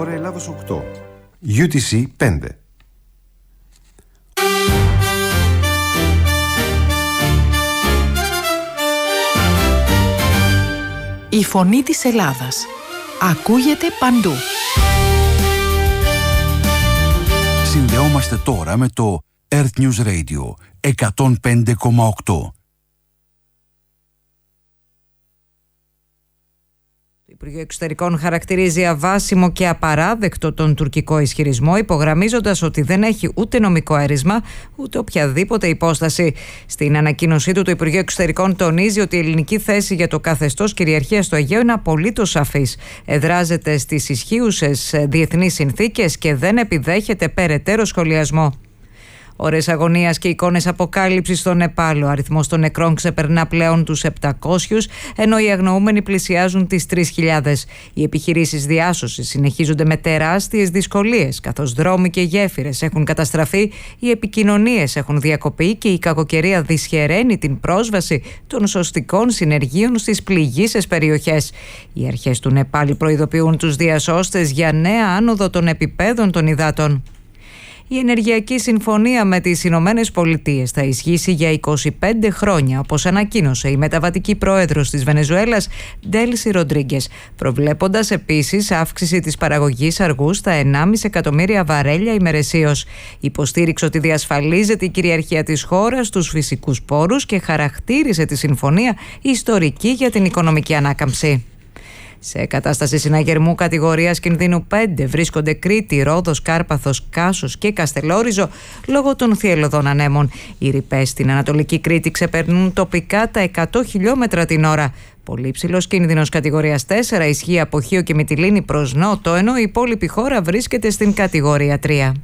Ώρα Ελλάδος 8. UTC 5. Η φωνή της Ελλάδας ακούγεται παντού. Συνδεόμαστε τώρα με το Earth News Radio 105,8. Το Υπουργείο Εξωτερικών χαρακτηρίζει αβάσιμο και απαράδεκτο τον τουρκικό ισχυρισμό, υπογραμμίζοντας ότι δεν έχει ούτε νομικό αίρισμα ούτε οποιαδήποτε υπόσταση. Στην ανακοίνωσή του, το Υπουργείο Εξωτερικών τονίζει ότι η ελληνική θέση για το καθεστώς κυριαρχίας στο Αιγαίο είναι απολύτως σαφής. Εδράζεται στις ισχύουσες διεθνείς συνθήκες και δεν επιδέχεται περαιτέρω σχολιασμό. Ώρες αγωνίας και εικόνες αποκάλυψης στο Νεπάλ. Ο αριθμός των νεκρών ξεπερνά πλέον τους 700, ενώ οι αγνοούμενοι πλησιάζουν τις 3.000. Οι επιχειρήσεις διάσωσης συνεχίζονται με τεράστιες δυσκολίες, καθώς δρόμοι και γέφυρες έχουν καταστραφεί, οι επικοινωνίες έχουν διακοπεί και η κακοκαιρία δυσχεραίνει την πρόσβαση των σωστικών συνεργείων στις πληγείσες περιοχές. Οι αρχές του Νεπάλ προειδοποιούν τους διασώστες για νέα άνοδο των επιπέδων των υδάτων. Η ενεργειακή συμφωνία με τις Ηνωμένες Πολιτείες θα ισχύσει για 25 χρόνια, όπως ανακοίνωσε η μεταβατική πρόεδρος της Βενεζουέλας, Ντέλσι Ροντρίγκες, προβλέποντας επίσης αύξηση της παραγωγής αργού στα 1,5 εκατομμύρια βαρέλια ημερησίως. Υποστήριξε ότι διασφαλίζεται η κυριαρχία της χώρας στους φυσικούς πόρους και χαρακτήρισε τη συμφωνία ιστορική για την οικονομική ανάκαμψη. Σε κατάσταση συναγερμού κατηγορίας κινδύνου 5 βρίσκονται Κρήτη, Ρόδος, Κάρπαθος, Κάσος και Καστελόριζο λόγω των θυελλωδών ανέμων. Οι ρηπές στην Ανατολική Κρήτη ξεπερνούν τοπικά τα 100 χιλιόμετρα την ώρα. Πολύ ψηλός κίνδυνος κατηγορίας 4 ισχύει από Χίο και Μυτιλήνη προς νότο, ενώ η υπόλοιπη χώρα βρίσκεται στην κατηγορία 3.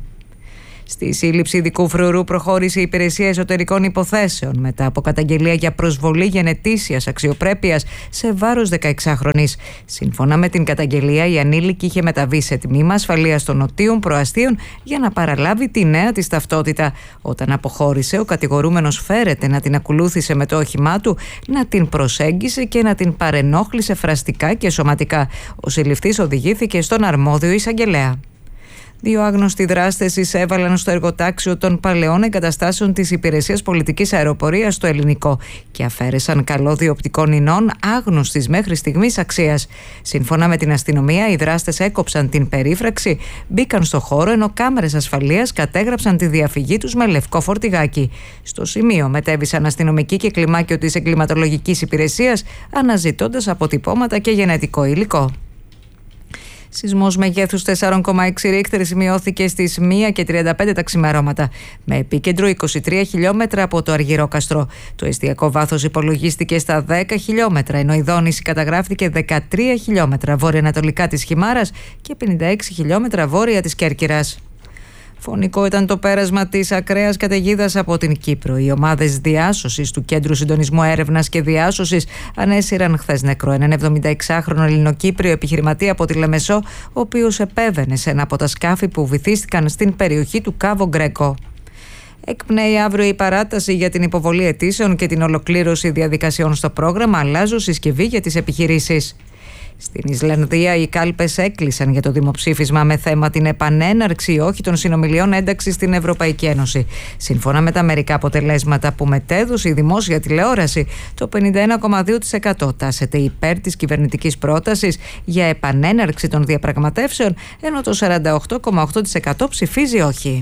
Στη σύλληψη ειδικού φρουρού προχώρησε η Υπηρεσία Εσωτερικών Υποθέσεων μετά από καταγγελία για προσβολή γενετήσιας αξιοπρέπειας σε βάρος 16χρονης. Σύμφωνα με την καταγγελία, η ανήλικη είχε μεταβεί σε τμήμα ασφαλείας των νοτίων προαστίων για να παραλάβει τη νέα της ταυτότητα. Όταν αποχώρησε, ο κατηγορούμενος φέρεται να την ακολούθησε με το όχημά του, να την προσέγγισε και να την παρενόχλησε φραστικά και σωματικά. Ο συλληφθής οδηγήθηκε στον αρμόδιο εισαγγελέα. 2 άγνωστοι δράστες εισέβαλαν στο εργοτάξιο των παλαιών εγκαταστάσεων της Υπηρεσίας Πολιτικής Αεροπορίας στο Ελληνικό και αφαίρεσαν καλώδιο οπτικών ινών άγνωστης μέχρι στιγμής αξίας. Σύμφωνα με την αστυνομία, οι δράστες έκοψαν την περίφραξη, μπήκαν στο χώρο, ενώ κάμερες ασφαλείας κατέγραψαν τη διαφυγή τους με λευκό φορτηγάκι. Στο σημείο μετέβησαν αστυνομικοί και κλιμάκιο της εγκληματολογικής υπηρεσίας, αναζητώντας αποτυπώματα και γενετικό υλικό. Σεισμός μεγέθους 4,6 ρίχτερ σημειώθηκε στις 1:35 τα ξημερώματα, με επίκεντρο 23 χιλιόμετρα από το Αργυρόκαστρο. Το εστιακό βάθος υπολογίστηκε στα 10 χιλιόμετρα, ενώ η δόνηση καταγράφηκε 13 χιλιόμετρα βόρεια-ανατολικά της Χιμάρας και 56 χιλιόμετρα βόρεια της Κέρκυρας. Φωνικό ήταν το πέρασμα της ακραίας καταιγίδας από την Κύπρο. Οι ομάδες διάσωσης του Κέντρου Συντονισμού Έρευνας και Διάσωσης ανέσυραν χθες νεκρό έναν 76χρονο Ελληνοκύπριο επιχειρηματία από τη Λεμεσό, ο οποίος επέβαινε σε ένα από τα σκάφη που βυθίστηκαν στην περιοχή του Κάβο Γκρέκο. Εκπνέει αύριο η παράταση για την υποβολή αιτήσεων και την ολοκλήρωση διαδικασιών στο πρόγραμμα «Αλλάζω συσκευή για τις επιχειρήσεις». Στην Ισλανδία οι κάλπες έκλεισαν για το δημοψήφισμα με θέμα την επανέναρξη ή όχι των συνομιλιών ένταξης στην Ευρωπαϊκή Ένωση. Σύμφωνα με τα μερικά αποτελέσματα που μετέδωσε η δημόσια τηλεόραση, το 51,2% τάσεται υπέρ της κυβερνητικής πρότασης για επανέναρξη των διαπραγματεύσεων, ενώ το 48,8% ψηφίζει όχι.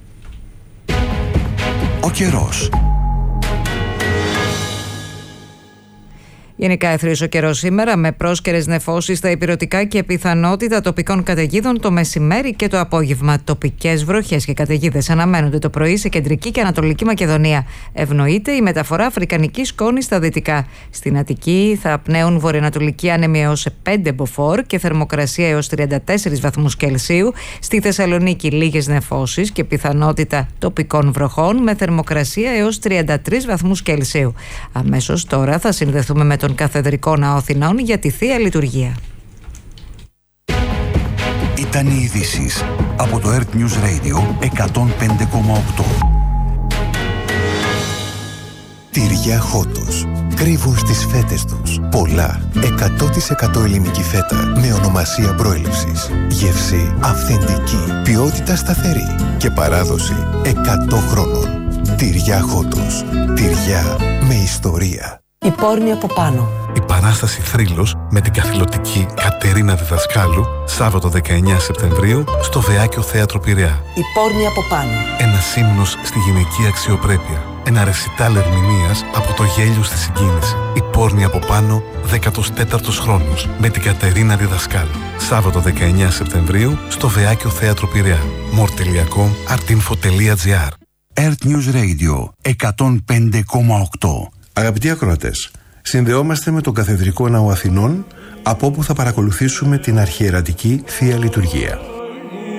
Ο καιρός. Γενικά αιθρής ο καιρός σήμερα, με πρόσκαιρες νεφώσεις στα ηπειρωτικά και πιθανότητα τοπικών καταιγίδων το μεσημέρι και το απόγευμα. Τοπικές βροχές και καταιγίδες αναμένονται το πρωί σε κεντρική και ανατολική Μακεδονία. Ευνοείται η μεταφορά αφρικανικής σκόνης στα δυτικά. Στην Αττική θα πνέουν βορειοανατολικοί άνεμοι έως 5 μποφόρ και θερμοκρασία έως 34 βαθμούς Κελσίου. Στη Θεσσαλονίκη λίγες νεφώσεις και πιθανότητα τοπικών βροχών με θερμοκρασία έως 33 βαθμούς Κελσίου. Αμέσως τώρα θα συνδεθούμε με τον Καθεδρικό Ναό Αθηνών για τη Θεία Λειτουργία. Ήταν οι ειδήσεις από το Earth News Radio 105,8. Τυριά Χότος. κρύβουν στις φέτες τους πολλά 100% ελληνική φέτα με ονομασία προέλευσης. Γεύση αυθεντική, ποιότητα σταθερή και παράδοση 100 χρόνων. Τυριά Χότος. Τυριά με ιστορία. Η πόρνη από πάνω. Η παράσταση Θρύλος με την καθηλωτική Κατερίνα Διδασκάλου, Σάββατο 19 Σεπτεμβρίου, στο Βεάκιο Θέατρο Πειραιά. Η πόρνη από πάνω. Ένας ύμνος στη γυναική αξιοπρέπεια. Ένα ρεσιτάλ ερμηνείας από το γέλιο στη συγκίνηση. Η πόρνη από πάνω, 14ος χρόνος, με την Κατερίνα Διδασκάλου. Σάββατο 19 Σεπτεμβρίου, στο Βεάκιο Θέατρο Πειραιά. more.com, artinfo.gr. Earth News Radio 105,8. Αγαπητοί ακροατές, συνδεόμαστε με τον Καθεδρικό Ναό Αθηνών, από όπου θα παρακολουθήσουμε την αρχιερατική Θεία Λειτουργία.